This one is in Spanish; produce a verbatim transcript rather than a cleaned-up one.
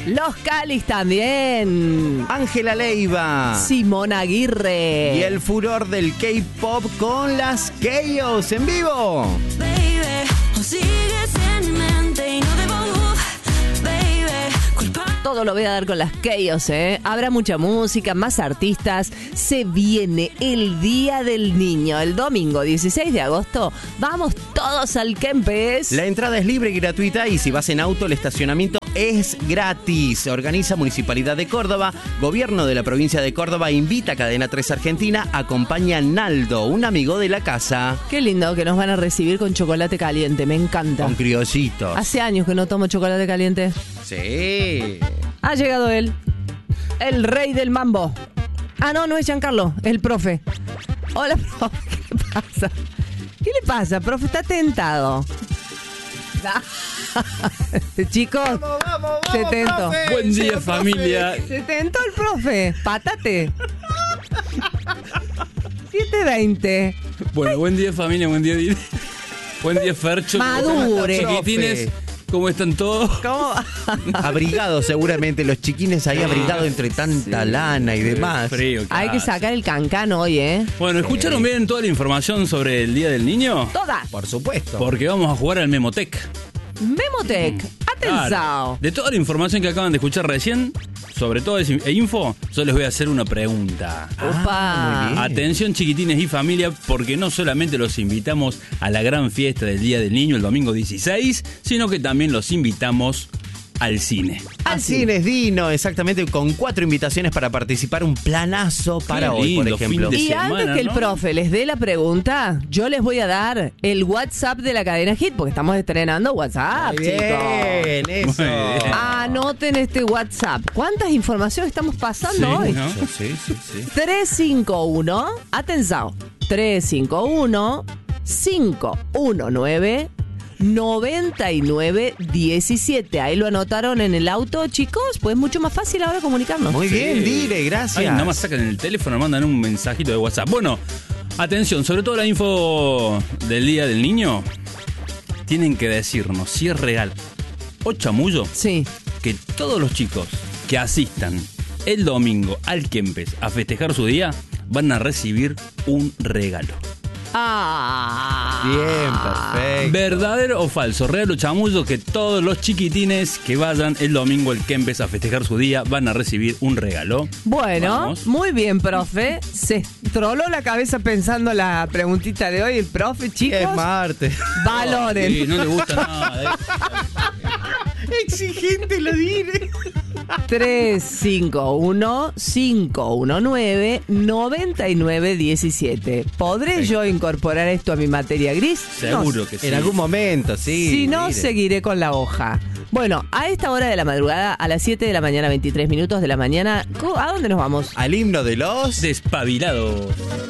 Los Calis también. Ángela Leiva. Simón Aguirre. Y el furor del K-pop con las Chaos en vivo. Todo lo voy a dar con las Chaos, ¿eh? Habrá mucha música, más artistas. Se viene el Día del Niño, el domingo dieciséis de agosto. Vamos todos al Kempes. La entrada es libre y gratuita y si vas en auto, el estacionamiento es gratis. Organiza Municipalidad de Córdoba, Gobierno de la Provincia de Córdoba, invita a Cadena tres Argentina, acompaña a Naldo, un amigo de la casa. Qué lindo que nos van a recibir con chocolate caliente, me encanta. Con criollitos. Hace años que no tomo chocolate caliente. Sí. Ha llegado él, el rey del mambo. Ah, no, no es Giancarlo, el profe. Hola, profe, ¿qué le pasa? ¿Qué le pasa, profe? Está tentado. Chicos, Vamos, vamos, vamos, se tentó. profe. Buen día, Sí, familia. Se tentó el profe. Pátate. siete veinte. Bueno, buen día, familia. Buen día, Didi. Buen día, Fercho. Madure. Chiquitines, ¿cómo están todos? ¿Cómo? Abrigados seguramente, los chiquines ahí abrigados entre tanta Sí. lana y demás. Frío. Hay que hace. sacar el cancán hoy, ¿eh? Bueno, ¿escucharon bien toda la información sobre el Día del Niño? Toda. Por supuesto. Porque vamos a jugar al Memotec. Memotec. Atención. Claro. De toda la información que acaban de escuchar recién, sobre todo esa info, yo les voy a hacer una pregunta. Opa. muy bien. Atención, chiquitines y familia, porque no solamente los invitamos a la gran fiesta del Día del Niño el domingo dieciséis, sino que también los invitamos al cine. Al Cines Dino, exactamente, con cuatro invitaciones para participar, un planazo para Qué hoy, por lindo, ejemplo. fin de Y semana, antes que el ¿no? profe les dé la pregunta, yo les voy a dar el WhatsApp de la cadena Hit, porque estamos estrenando WhatsApp, Muy chicos. bien, eso. Muy bien. Anoten este WhatsApp. ¿Cuántas informaciones estamos pasando Sí, hoy? ¿no? Sí, sí, sí. tres cinco uno, atención, tres cinco uno, cinco uno nueve, nueve nueve uno siete. Ahí lo anotaron en el auto, chicos. Pues mucho más fácil ahora comunicarnos. Muy Sí. bien, Dire, gracias. Ay, nada más sacan el teléfono, mandan un mensajito de WhatsApp. Bueno, atención, sobre todo la info del Día del Niño, tienen que decirnos si es real o chamullo Sí. que todos los chicos que asistan el domingo al Kempes a festejar su día van a recibir un regalo. Ah. Bien, perfecto. ¿Verdadero o falso? ¿Real o chamullo que todos los chiquitines que vayan el domingo al Kempes a festejar su día van a recibir un regalo? Bueno, Vamos. muy bien, profe. Se troló la cabeza pensando la preguntita de hoy el profe, chicos. Es martes. Valoren. Sí, no le gusta nada. Exigente lo Dire. tres cinco uno, cinco uno nueve, nueve nueve uno siete. ¿Podré yo incorporar esto a mi materia gris? Seguro que sí. En algún momento, sí. Si no, Dire. seguiré con la hoja. Bueno, a esta hora de la madrugada, a las siete de la mañana, veintitrés minutos de la mañana, ¿a dónde nos vamos? Al himno de los... Despabilado.